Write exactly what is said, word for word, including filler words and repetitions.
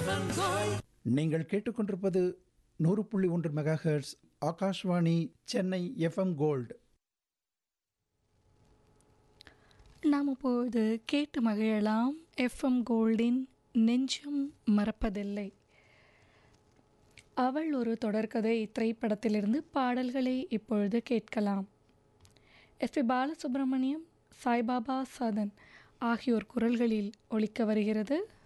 நீங்கள் கேட்டுக்கொண்டிருப்பது நூறு புள்ளி ஒன்று mega hertz Akashvani Chennai FM gold. நாம் இப்போது கேட்டு மகிழலாம் எஃப்எம் கோல்டின் நெஞ்சம் மறப்பதில்லை. அவள் ஒரு தொடர்கதை திரைப்படத்திலிருந்து பாடல்களை இப்பொழுது கேட்கலாம். எஸ்பி பாலசுப்ரமணியம், சாய்பாபா சதன் ஆகியோர் குரல்களில் ஒலிக்க வருகிறது